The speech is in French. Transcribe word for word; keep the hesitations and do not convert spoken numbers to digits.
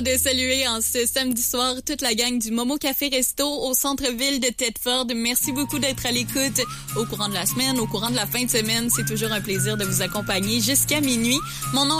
De saluer en ce samedi soir toute la gang du Momo Café Resto au centre-ville de Thetford. Merci beaucoup d'être à l'écoute au courant de la semaine, au courant de la fin de semaine. C'est toujours un plaisir de vous accompagner jusqu'à minuit. Mon nom